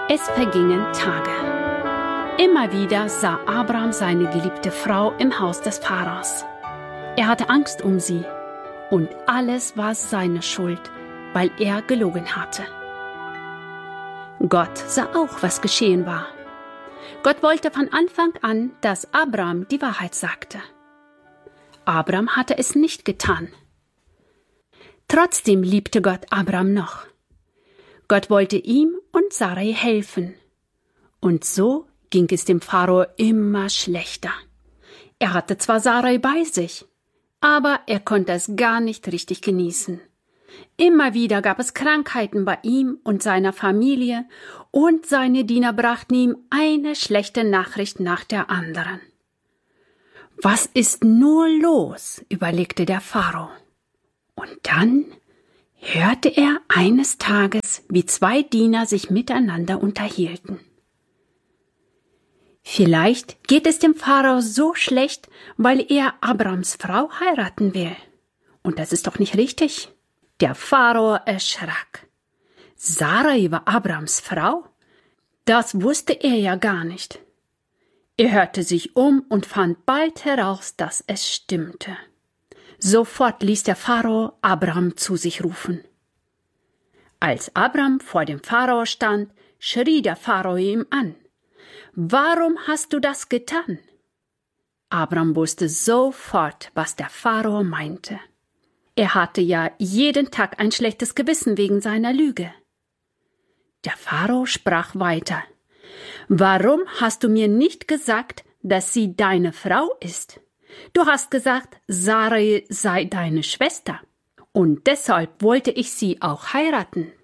Es vergingen Tage. Immer wieder sah Abram seine geliebte Frau im Haus des Pharaos. Er hatte Angst um sie und alles war seine Schuld, weil er gelogen hatte. Gott sah auch, was geschehen war. Gott wollte von Anfang an, dass Abram die Wahrheit sagte. Abram hatte es nicht getan. Trotzdem liebte Gott Abram noch. Gott wollte ihm und Sarai helfen. Und so ging es dem Pharao immer schlechter. Er hatte zwar Sarai bei sich, aber er konnte es gar nicht richtig genießen. Immer wieder gab es Krankheiten bei ihm und seiner Familie, und seine Diener brachten ihm eine schlechte Nachricht nach der anderen. Was ist nur los? Überlegte der Pharao. Und dann hörte er eines Tages, wie zwei Diener sich miteinander unterhielten. Vielleicht geht es dem Pharao so schlecht, weil er Abrams Frau heiraten will. Und das ist doch nicht richtig. Der Pharao erschrak. Sarai war Abrams Frau? Das wusste er ja gar nicht. Er hörte sich um und fand bald heraus, dass es stimmte. Sofort ließ der Pharao Abram zu sich rufen. Als Abram vor dem Pharao stand, schrie der Pharao ihm an: »Warum hast du das getan?« Abram wusste sofort, was der Pharao meinte. Er hatte ja jeden Tag ein schlechtes Gewissen wegen seiner Lüge. Der Pharao sprach weiter: »Warum hast du mir nicht gesagt, dass sie deine Frau ist? Du hast gesagt, Sarai sei deine Schwester, und deshalb wollte ich sie auch heiraten.«